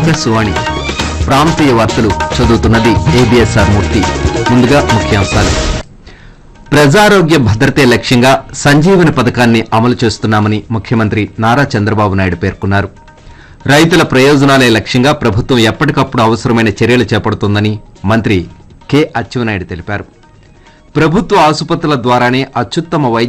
ఆకాశవాణి ప్రాంతీయ వార్తలు చదువుతున్నది ఏబిఎస్ఆర్ మూర్తి. ముందుగా ముఖ్యాంశాలు. ప్రజారోగ్య భద్రతే లక్ష్యంగా సంజీవని పథకాన్ని అమలు చేస్తున్నామని ముఖ్యమంత్రి నారా చంద్రబాబు నాయుడు పేర్కొన్నారు. రైతుల ప్రయోజనాలే లక్ష్యంగా ప్రభుత్వం ఎప్పటికప్పుడు అవసరమైన చర్యలు చేపడుతోందని మంత్రి కె అచ్చెన్నాయుడు తెలిపారు. ప్రభుత్వ ఆసుపత్రుల ద్వారానే అత్యుత్తమ వైద్య